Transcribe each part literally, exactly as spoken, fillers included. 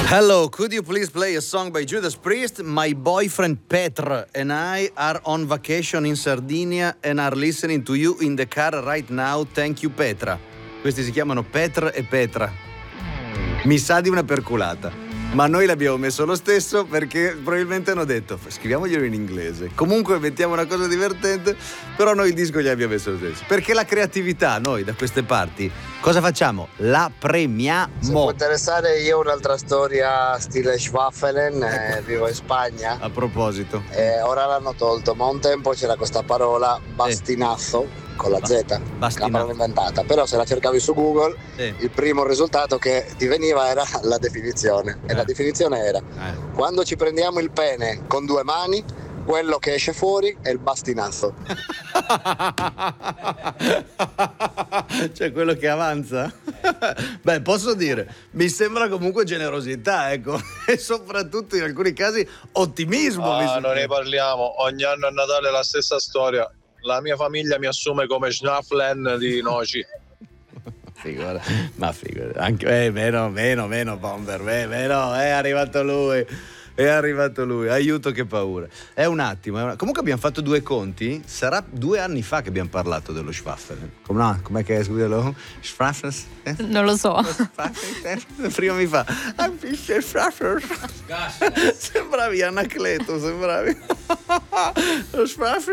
Hello, could you please play a song by Judas Priest? My boyfriend Petr and I are on vacation in Sardinia and are listening to you in the car right now. Thank you, Petra. Questi si chiamano Petr e Petra. Mi sa di una perculata. Ma noi l'abbiamo messo lo stesso perché probabilmente hanno detto scriviamoglielo in inglese. Comunque mettiamo una cosa divertente, però noi il disco gli abbiamo messo lo stesso. Perché la creatività, noi da queste parti, cosa facciamo? La premiamo. Se può interessare, io ho un'altra storia stile Schwaffelen, ecco. eh, vivo in Spagna. A proposito. Eh, ora l'hanno tolto, ma un tempo c'era questa parola bastinazzo. Eh. Con la Z, la parola inventata, però se la cercavi su Google sì. il primo risultato che ti veniva era la definizione eh. e la definizione era eh. quando ci prendiamo il pene con due mani, quello che esce fuori è il bastinazzo. Cioè quello che avanza? Beh, posso dire, mi sembra comunque generosità, ecco, e soprattutto in alcuni casi ottimismo. Ah, non ne parliamo, ogni anno a Natale la stessa storia. La mia famiglia mi assume come Schnafflen di Noci. Figura, ma figura, anche eh, meno, meno, meno Bomber, eh, meno, è arrivato lui. È arrivato lui, aiuto che paura. È un attimo, è una... comunque abbiamo fatto due conti, sarà due anni fa che abbiamo parlato dello Schwaffel. Come no? Com'è che è, scusalo? Schwaffel? Eh? Non lo so. Prima mi fa sembravi Anacleto, sembravi lo Schwaffel.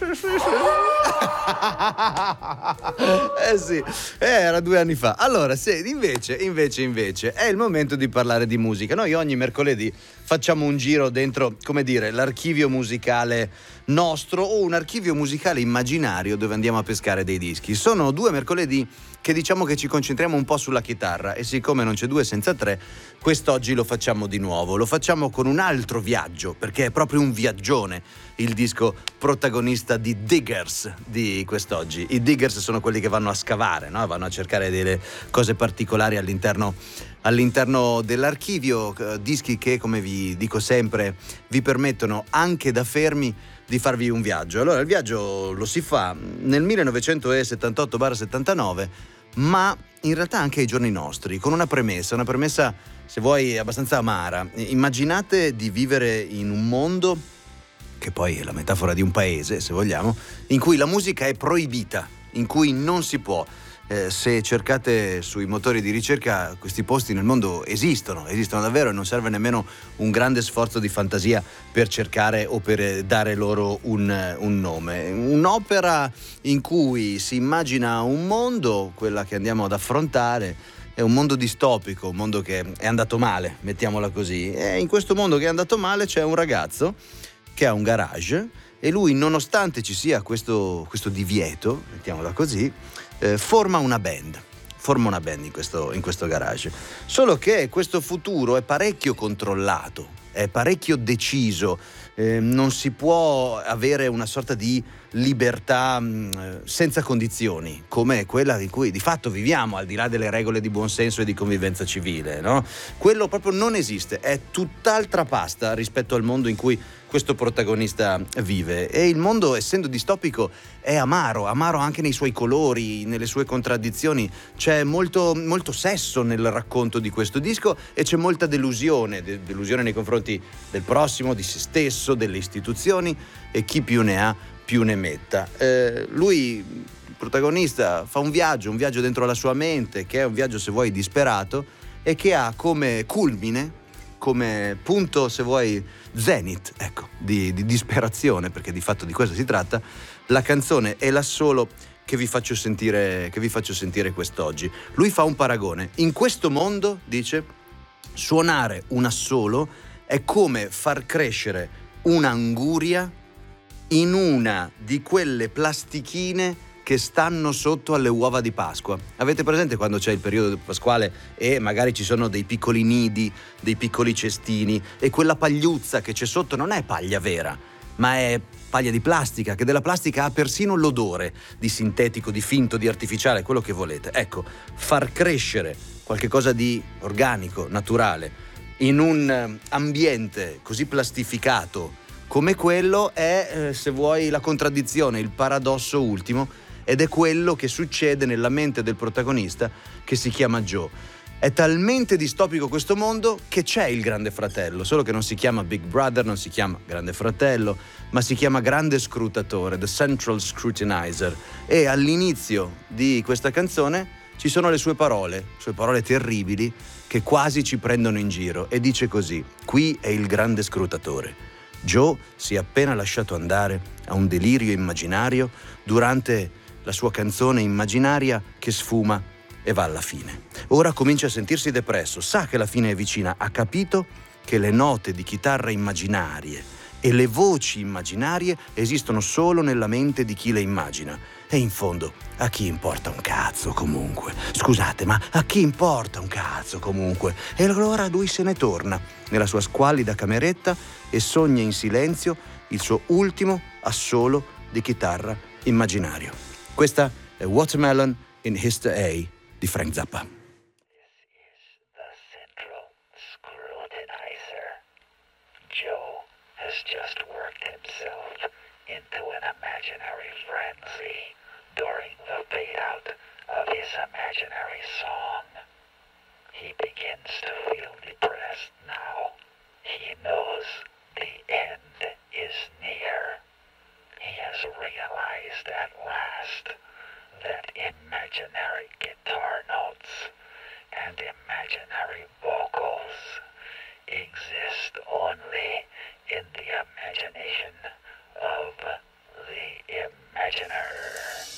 Eh sì, eh, era due anni fa. Allora, se invece, invece, invece è il momento di parlare di musica. Noi ogni mercoledì facciamo un giro dentro, come dire, l'archivio musicale nostro o un archivio musicale immaginario dove andiamo a pescare dei dischi. Sono due mercoledì che diciamo che ci concentriamo un po' sulla chitarra e siccome non c'è due senza tre, quest'oggi lo facciamo di nuovo. Lo facciamo con un altro viaggio, perché è proprio un viaggione il disco protagonista di Diggers di quest'oggi. I Diggers sono quelli che vanno a scavare, no? Vanno a cercare delle cose particolari all'interno all'interno dell'archivio, dischi che, come vi dico sempre, vi permettono anche da fermi di farvi un viaggio. Allora il viaggio lo si fa nel millenovecentosettantotto settantanove, ma in realtà anche ai giorni nostri, con una premessa, una premessa se vuoi abbastanza amara. Immaginate di vivere in un mondo, che poi è la metafora di un paese se vogliamo, in cui la musica è proibita, in cui non si può. Eh, se cercate sui motori di ricerca, questi posti nel mondo esistono, esistono davvero e non serve nemmeno un grande sforzo di fantasia per cercare o per dare loro un, un nome. Un'opera in cui si immagina un mondo, quella che andiamo ad affrontare, è un mondo distopico, un mondo che è andato male, mettiamola così. E in questo mondo che è andato male c'è un ragazzo che ha un garage e lui, nonostante ci sia questo, questo divieto, mettiamola così, Eh, forma una band forma una band in questo, in questo garage, solo che questo futuro è parecchio controllato, è parecchio deciso, eh, non si può avere una sorta di libertà mh, senza condizioni come quella in cui di fatto viviamo, al di là delle regole di buonsenso e di convivenza civile, no? Quello proprio non esiste, è tutt'altra pasta rispetto al mondo in cui questo protagonista vive, e il mondo, essendo distopico, è amaro, amaro anche nei suoi colori, nelle sue contraddizioni. C'è molto, molto sesso nel racconto di questo disco e c'è molta delusione, de- delusione nei confronti del prossimo, di se stesso, delle istituzioni, e chi più ne ha più ne metta. Eh, lui, il protagonista, fa un viaggio, un viaggio dentro la sua mente, che è un viaggio, se vuoi, disperato, e che ha come culmine, come punto, se vuoi, zenith, ecco, di, di disperazione, perché di fatto di questo si tratta, la canzone è l'assolo che vi faccio sentire, che vi faccio sentire quest'oggi. Lui fa un paragone. In questo mondo, dice, suonare un assolo è come far crescere un'anguria in una di quelle plastichine che stanno sotto alle uova di Pasqua. Avete presente quando c'è il periodo pasquale e magari ci sono dei piccoli nidi, dei piccoli cestini, e quella pagliuzza che c'è sotto non è paglia vera, ma è paglia di plastica, che della plastica ha persino l'odore di sintetico, di finto, di artificiale, quello che volete. Ecco, far crescere qualche cosa di organico, naturale, in un ambiente così plastificato come quello è, eh, se vuoi, la contraddizione, il paradosso ultimo, ed è quello che succede nella mente del protagonista, che si chiama Joe. È talmente distopico questo mondo che c'è il Grande Fratello, solo che non si chiama Big Brother, non si chiama Grande Fratello, ma si chiama Grande Scrutatore, The Central Scrutinizer. E all'inizio di questa canzone ci sono le sue parole, sue parole terribili che quasi ci prendono in giro. E dice così: qui è il Grande Scrutatore. Joe si è appena lasciato andare a un delirio immaginario durante la sua canzone immaginaria che sfuma e va alla fine. Ora comincia a sentirsi depresso, sa che la fine è vicina, ha capito che le note di chitarra immaginarie e le voci immaginarie esistono solo nella mente di chi le immagina. E in fondo, a chi importa un cazzo comunque? Scusate, ma a chi importa un cazzo comunque? E allora lui se ne torna nella sua squallida cameretta e sogna in silenzio il suo ultimo assolo di chitarra immaginario. Questa è Watermelon in Hister A di Frank Zappa. This is the Central Scrutinizer. Joe has just worked himself into an imaginary frenzy during the fade-out of his imaginary song. He begins to feel depressed now. He knows the end is near. He has realized at last that imaginary guitar notes and imaginary vocals exist only in the imagination of the imaginer.